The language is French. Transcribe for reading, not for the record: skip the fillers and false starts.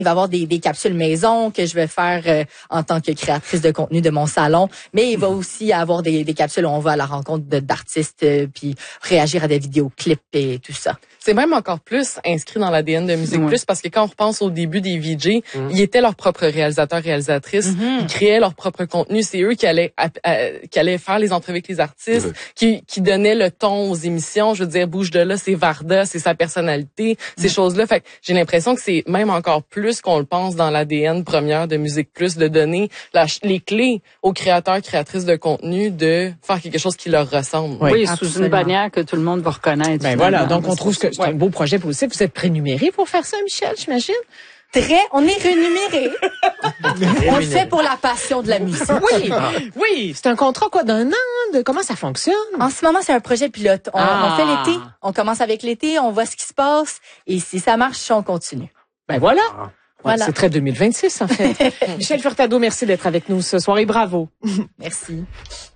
Il va y avoir des capsules maison que je vais faire en tant que créatrice de contenu de mon salon. Mais il va aussi avoir des capsules où on va à la rencontre d'artistes puis réagir à des vidéoclips et tout ça. C'est même encore plus inscrit dans l'ADN de Musique Plus parce que quand on repense au début des VJ, ils étaient leurs propres réalisateurs, réalisatrices. Ils créaient leur propre contenu. C'est eux qui allaient faire les entrevues avec les artistes, qui donnaient le ton aux émissions. Je veux dire, Bouge de là, c'est Varda, c'est sa personnalité, ces choses-là. Fait que j'ai l'impression que c'est même encore plus qu'on le pense dans l'ADN première de Musique Plus, de donner les clés aux créateurs, créatrices de contenu de faire quelque chose qui leur ressemble. Oui, sous une bannière que tout le monde va reconnaître. Ben voilà, donc on trouve que c'est un beau projet positif. Vous êtes prénuméré pour faire ça, Michel, j'imagine? On est rémunéré. On le fait pour la passion de la musique. Oui, c'est un contrat d'un an. Comment ça fonctionne? En ce moment, c'est un projet pilote. On fait l'été. On commence avec l'été, on voit ce qui se passe. Et si ça marche, on continue. Ben voilà. C'est très 2026, en fait. Michel Furtado, merci d'être avec nous ce soir et bravo. Merci.